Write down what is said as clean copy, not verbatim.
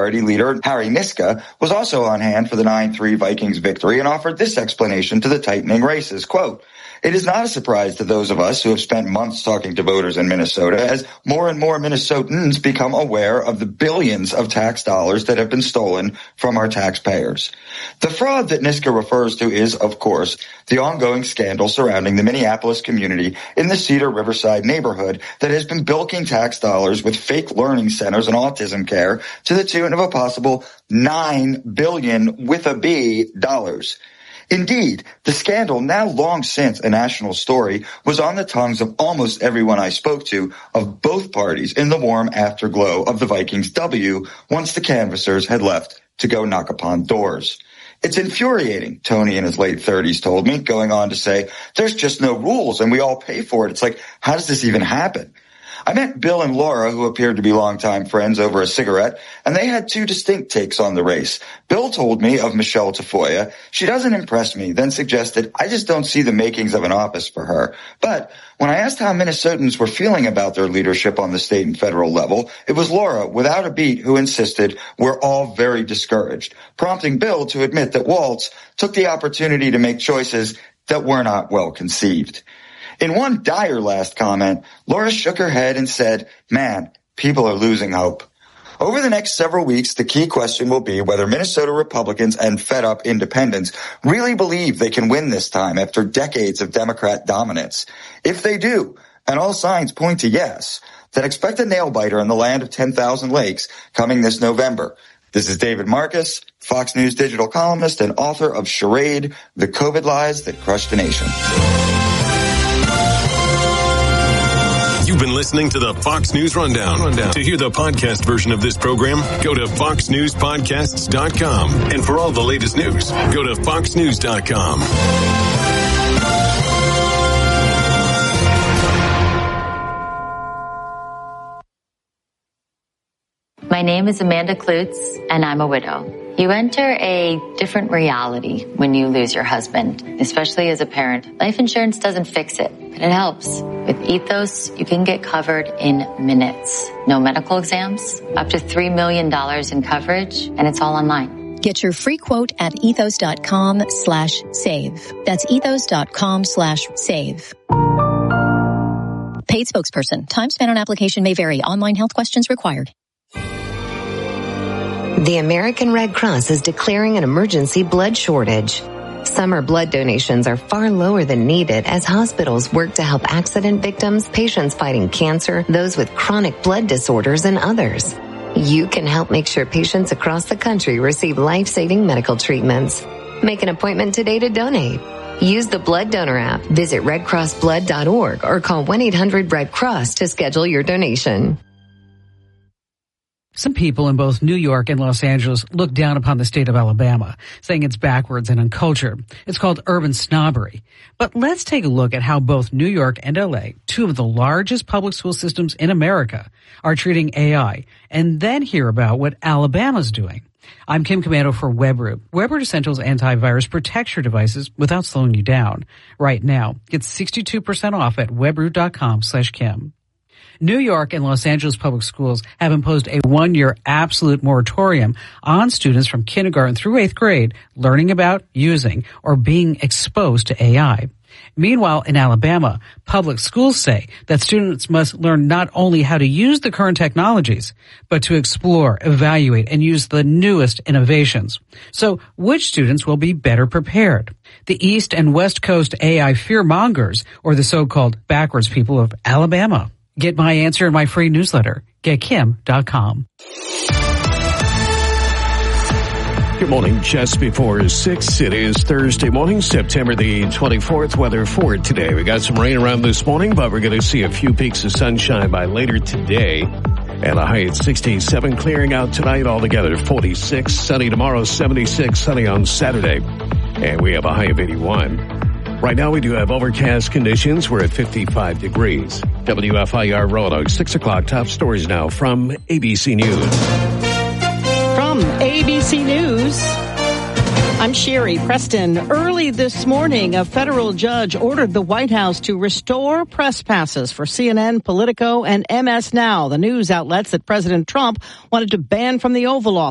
Majority Leader Harry Niska was also on hand for the 9-3 Vikings victory and offered this explanation to the tightening races. Quote, "It is not a surprise to those of us who have spent months talking to voters in Minnesota as more and more Minnesotans become aware of the billions of tax dollars that have been stolen from our taxpayers." The fraud that Niska refers to is, of course, the ongoing scandal surrounding the Minneapolis community in the Cedar Riverside neighborhood that has been bilking tax dollars with fake learning centers and autism care to the tune of a possible $9 billion with a B dollars. Indeed, the scandal, now long since a national story, was on the tongues of almost everyone I spoke to of both parties in the warm afterglow of the Vikings' W once the canvassers had left to go knock upon doors. "It's infuriating," Tony in his late 30s told me, going on to say, "There's just no rules and we all pay for it. It's like, how does this even happen?" I met Bill and Laura, who appeared to be longtime friends, over a cigarette, and they had two distinct takes on the race. Bill told me of Michelle Tafoya. "She doesn't impress me," then suggested, "I just don't see the makings of an office for her." But when I asked how Minnesotans were feeling about their leadership on the state and federal level, it was Laura, without a beat, who insisted, "We're all very discouraged," prompting Bill to admit that Waltz took the opportunity to make choices that were not well conceived. In one dire last comment, Laura shook her head and said, "Man, people are losing hope." Over the next several weeks, the key question will be whether Minnesota Republicans and fed-up independents really believe they can win this time after decades of Democrat dominance. If they do, and all signs point to yes, then expect a nail-biter in the land of 10,000 lakes coming this November. This is David Marcus, Fox News digital columnist and author of Charade, The COVID Lies That Crushed the Nation. You've been listening to the Fox News Rundown. To hear the podcast version of this program, go to foxnewspodcasts.com. And for all the latest news, go to foxnews.com. My name is Amanda Klutz, and I'm a widow. You enter a different reality when you lose your husband, especially as a parent. Life insurance doesn't fix it, but it helps. With Ethos, you can get covered in minutes. No medical exams, up to $3 million in coverage, and it's all online. Get your free quote at ethos.com/save. That's ethos.com/save. Paid spokesperson. Time spent on application may vary. Online health questions required. The American Red Cross is declaring an emergency blood shortage. Summer blood donations are far lower than needed as hospitals work to help accident victims, patients fighting cancer, those with chronic blood disorders, and others. You can help make sure patients across the country receive life-saving medical treatments. Make an appointment today to donate. Use the Blood Donor app, visit redcrossblood.org, or call 1-800-RED-CROSS to schedule your donation. Some people in both New York and Los Angeles look down upon the state of Alabama, saying it's backwards and uncultured. It's called urban snobbery. But let's take a look at how both New York and LA, two of the largest public school systems in America, are treating AI, and then hear about what Alabama's doing. I'm Kim Commando for WebRoot. WebRoot Essentials antivirus protects your devices without slowing you down. Right now, get 62% off at webroot.com/Kim. New York and Los Angeles public schools have imposed a 1-year absolute moratorium on students from kindergarten through 8th grade learning about, using, or being exposed to AI. Meanwhile, in Alabama, public schools say that students must learn not only how to use the current technologies, but to explore, evaluate, and use the newest innovations. So, which students will be better prepared? The East and West Coast AI fearmongers, or the so-called backwards people of Alabama? Get my answer in my free newsletter, getkim.com. Good morning. Just before 6, it is Thursday morning, September the 24th. Weather for today. We got some rain around this morning, but we're going to see a few peaks of sunshine by later today. And a high at 67, clearing out tonight altogether 46. Sunny tomorrow, 76. Sunny on Saturday. And we have a high of 81. Right now we do have overcast conditions. We're at 55 degrees. WFIR Roanoke, 6 o'clock. Top stories now from ABC News. From ABC News, I'm Sherry Preston. Early this morning, a federal judge ordered the White House to restore press passes for CNN, Politico, and MS Now, the news outlets that President Trump wanted to ban from the Oval Office.